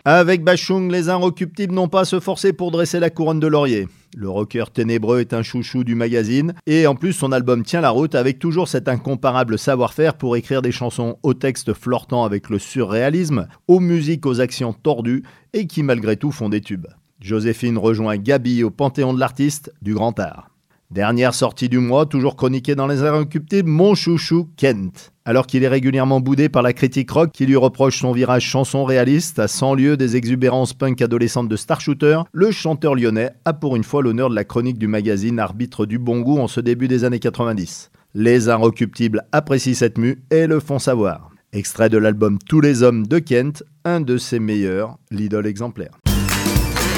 Avec Bachung, les Inrecuptibles n'ont pas à se forcer pour dresser la couronne de laurier. Le rocker ténébreux est un chouchou du magazine et en plus son album tient la route avec toujours cet incomparable savoir-faire pour écrire des chansons aux textes flirtant avec le surréalisme, aux musiques aux actions tordues et qui malgré tout font des tubes. Joséphine rejoint Gaby au panthéon de l'artiste du grand art. Dernière sortie du mois, toujours chroniquée dans les Inrecuptibles, mon chouchou Kent. Alors qu'il est régulièrement boudé par la critique rock qui lui reproche son virage chanson réaliste à 100 lieues des exubérances punk adolescentes de Star Shooter, le chanteur lyonnais a pour une fois l'honneur de la chronique du magazine arbitre du bon goût en ce début des années 90. Les Inrecuptibles apprécient cette mue et le font savoir. Extrait de l'album Tous les hommes de Kent, un de ses meilleurs, l'idole exemplaire.